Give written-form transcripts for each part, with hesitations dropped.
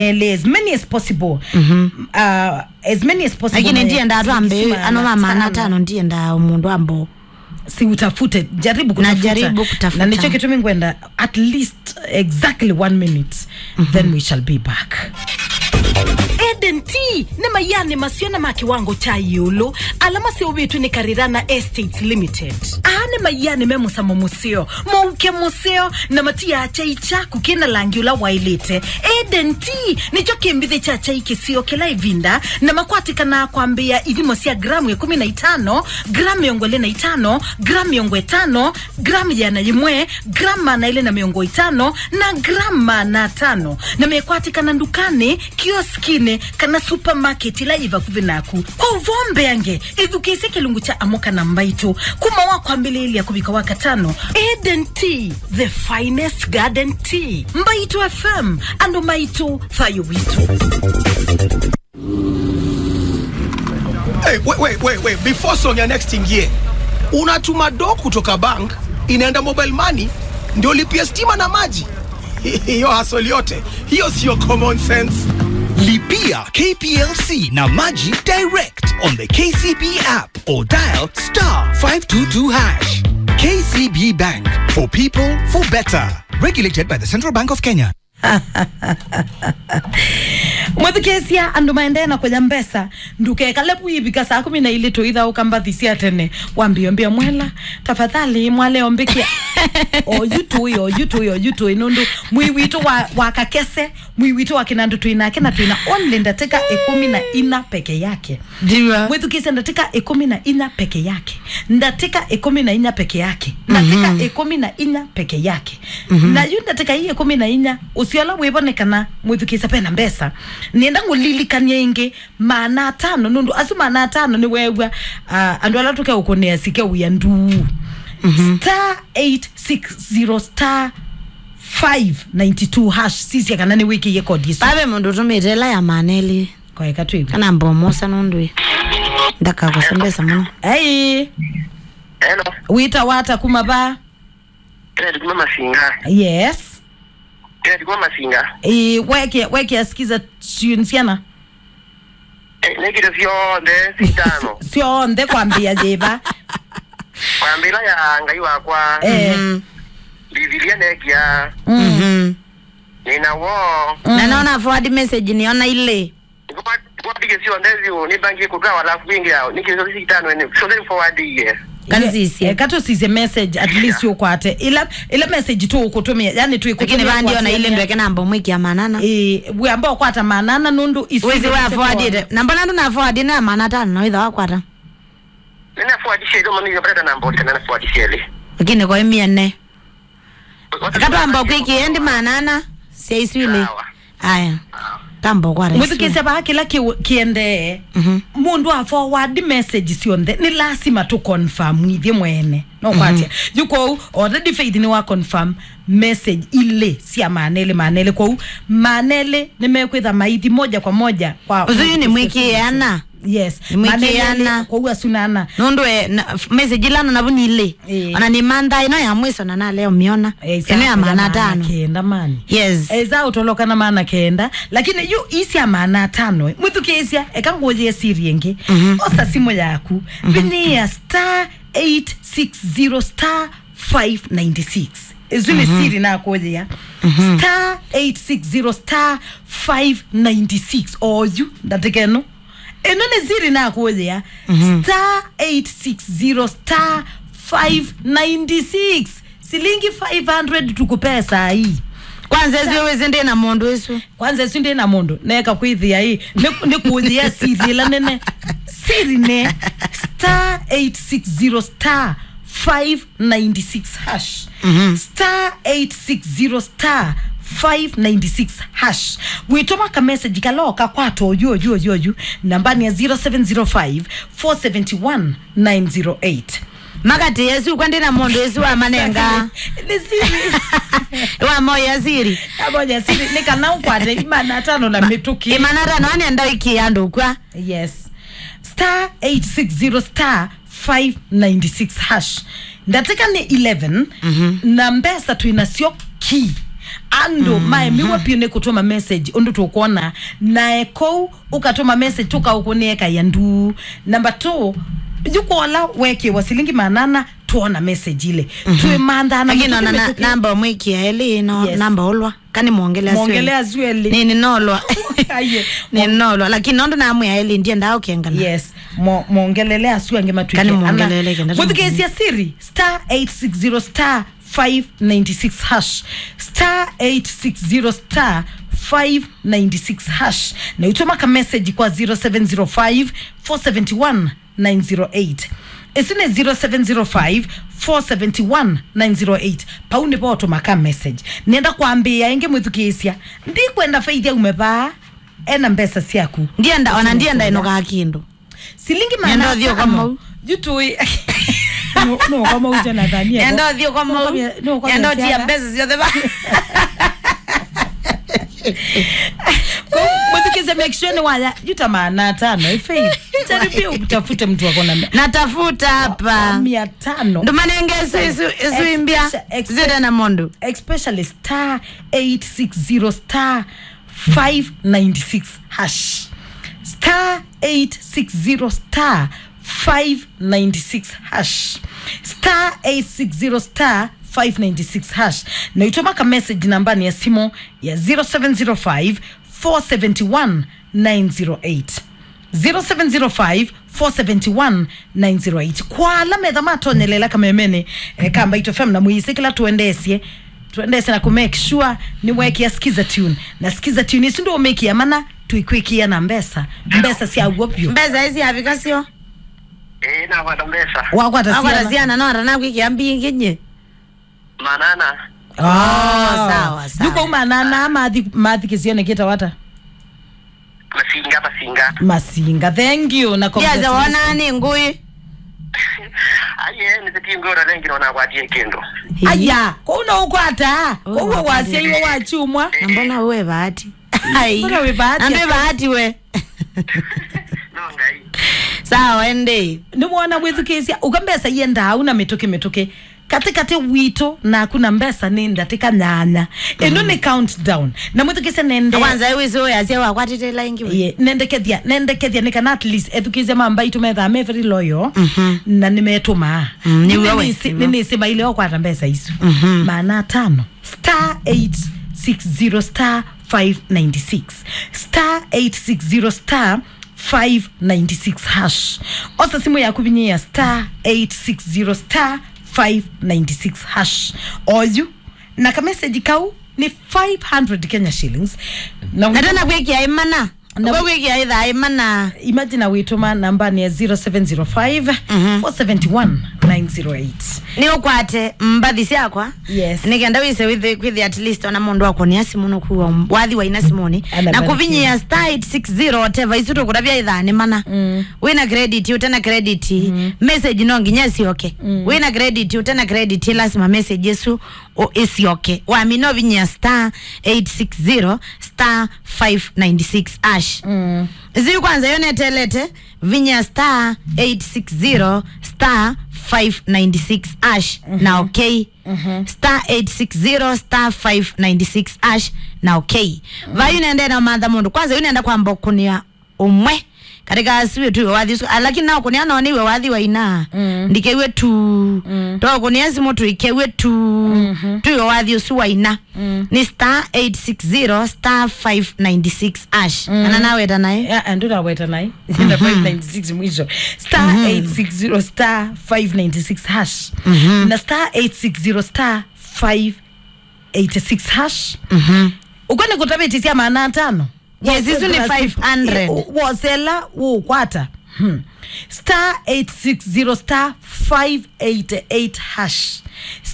as many as possible. As many as possible. Lakini ndiye ndatu ambe anoma maana tano ndiye nda umundu ambo si utafute jaribu kutafuta na nicho kitu mingwenda at least exactly 1 minute then we shall be back. Eden T nema yani masiona makiwango cha yulu alama si ubitu ni Karirana Estates Limited ane mayani memusa museo mouke museo na matia chaicha kukina langiula wailete. Eden T nicho kimbithe cha chaiki sio kila ivinda na makwati kana kuambia idimo siya gramu ya 15 gramu yongole na 5 gramu yongwe 5 gramu ya na yimwe gramu na ile na miongo 5 na gramu na 5 na mekwati kana ndukane kioskine kana supermarket ila iva kuvinaku kwa uvombe yange edukise kilungu cha amoka na mbaito kuma wako ambele ili ya kubika waka 5. Eden Tea, the finest garden tea. Mbaito FM ando maito thayo witu. Hey, wait. Before song ya next ingie, unatuma do kutoka bank, inaenda mobile money, ndio lipia stima na maji. Hiyo hasoli yote, hiyo siyo common sense. Lipia KPLC na maji direct on the KCB app or dial *522#. KCB Bank, for people, for better. Regulated by the Central Bank of Kenya. Mwethu kesia andu maendena kwa jambesa nduke kalepu ibika saa 12 to idha ukambathisia tene wambiombia mwela tafadhali mwale ombekia o yutu inundu mwiwito wakakese mwiwito wakinandu tuina only ndateka 14 peke yake diwa mwethu kesia ndateka 14 peke yake ndateka 14 peke yake ndateka 14 peke yake na yu ndateka hii 14 usiola webonekana mwethu kesia pena mbesa nienda ngulilikania inge maana 5 nundu asu maana 5 ni wewa andu ala tuke ukonea sike uyandu *860 *592# sisi kana ni wiki ye code yiso babe mundu tumitela ya maneli kwa ekatwi kana mbomosa nundu ndaka kusembesa muno. Hey hello wita wata kuma ba kuma masinga. Yes Kuma masinga. Weke asikiza tunsiana. Nekile fionde sitano. Fionde kwambia jeba. Kwambila ya ngaiwa kwa. Bibilia nekia. Nina wo. Na naona forward message niona ile. Kwa bige fionde zio ni bangi kugawa la kuingia nikizo sitano ni so forward ye. Kanzisi kato sise message at least yo kwate ila message tu ukutumia yani tu ikutumia lakini bandi ona ile ndo yake namba mwiki ya manana we ambao kwata manana nundu isi wezi wa forward namba nandu na forward na manana 5 no idha wakwata nina forward shele mami yapata namba na forward shele lakini kwa 400 kato ambao kwiki endi manana seiswile haya tambo kwa mwezi kisa ba kila kiende mundu a forward message sionde ni lazima tu confirm hivi mwene no kwatia yuko already faith ni wa confirm message ile si manele kwa manele nimekweza maidi moja kwa moja kwa uzuyu ni mwiki yana. Yes manele kwa uwa sunana nundu message ilana na buni ile ana ni manda ino ya mweso na na leo miona ino ya maana 5 kenda mani yes eza utoloka na maana kenda lakini yu isi ya maana 5 mwithu kesia ekangoje siri yengi osa simu yaku binia *860 *596 izuli siri na koje ya *860 *596 oyu ndatekeno enone siri na koje ya *860 *596 silingi 500 tukupesa hii kwanza ziwe zende na mondo yesu kwanza zende na mondo neka kuithia hii ni kuithia siri la nene siri ne *860 *596# *860 *596# witoma ka message kaloka kwato yo nambani ya 0705 471 908 magati yesu kwandina mondo yesu wa manenga nisiri wa moya siri aboja siri nikana ukwate imana 5 na mituki imana 5 anienda wiki yandu kwa yes *860 *596# ndateka ni 11 na mbesa tuina sio key ando mae miwa pione kutuma message ondo tukuona na eko ukatuma message tuka ukunieka yandu. Number 2 yuko wala weke wasilingi manana tuona message ile tuwe mandana na namba mwiki ya eli no namba olwa kani muongelea zweli ni noloa ni noloa lakini nondo na amu ya eli ndiye ndao kiengana yes muongelelea suwa ngema tuike kani muongelele kenda mudhikesi ya siri *860 *596 hash *860 *596 hash na utomaka message kwa 0705 471 908 Isine 0705 471 908 paune pa automaka message nenda kuambia inge mwithukisia ndi kwenda faithia umeba ena mbesa siaku ndienda inoga kindu silingi mana nenda thio kama jutui no kama uje na dhania nenda thio kama nenda tia mbesa sio theba mwithukisia make sure ni wala jutamana 5 ife taripia utafute mtu wako na natafuta hapa 500 ndo manengese isu imbia zida na mondo especially *860 *596 hash *860 *596 hash *860 596 hash na utomaka message nambani ya simu ya 0705 471 908 0705 471 908 kwa alama ya matonelela kamemene kamba itofem na muisikila tuendesye na ku make sure ni mweki ya skiza tune na skiza tune isi ndo umeki ya mana tuikwikia na mbesa si agopyo mbesa hizi havikasio na wada mbesa wakwata siana no arana kwiki ambi ngenye manana sawa yuko manana mathi kisione kita wata masinga thank you na congratulations ya wana ni ngui aye ni ngora rengi na kwatie kendo aya ko una ukwata ko wasia iwo wachumwa mbona wewe bahati mbona wewe bahati ambe bahati we no ngai sawa ende ni mwana mwithukisia ukambesa yenda hauna metoke katikati wito na kuna mbesa nenda tika nyanya eno ni countdown na mwithukisia nende kwanza wewe zo yasia wakwatitela ingi we nendekethia nika at least edukize mamba itumetha me very loyal na nimetuma nini sema ile okwata mbesa isu maana 5 *860 *596 *860 596 hash osa simu ya kubinyia *860 596 hash oyu na ka message kau ni 500 Kenya shillings na tena kweki ya imana na kweki ya idha imana imagine wituma namba ni 0705 471 908 ni ukwate mbathi siakwa yes nigenda wise with at least ona mundu wako ni asimu no kuwa wathi wa inasimoni na kuvinyia *860 whatever isuto kurabia idha ni mana wina credit utena credit message no nginyesi okay wina credit utena credit lazima message yesu o isi okay wa mino vinyia *860 *596 hash ziyo kwanza yone telete vinyia *860 *596 hash na okay *860 *596 hash na okay vayu nende na manda mundu kwanza yu nenda kwa mbokunia umwe katika asiwe tuwe wathi lakini nao kunia no niwe wathi wa ina ndikewe tu to kunia simu tuikewe tu tuwe wathi usu wa ina ni *860 *596 hash ana nawe tanae andura weta nai na 596 mwisho *860 *596 hash na *860 586 hash ukone kutabetisia maana 5 yes isu ni 500 wasela ukwata *860 588 hash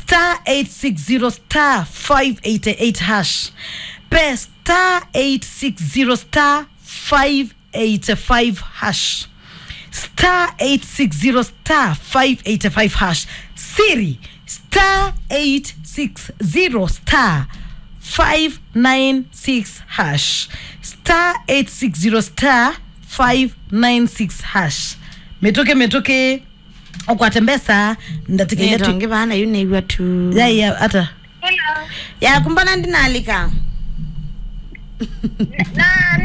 *860 588 hash pe *860 585 hash *860 585 hash siri *860 596 hash *860 596 hash metoke ukwatembesa ndatikenya tu ngibana yune iwa tu ya ata Ya kumbana ndinalika. Na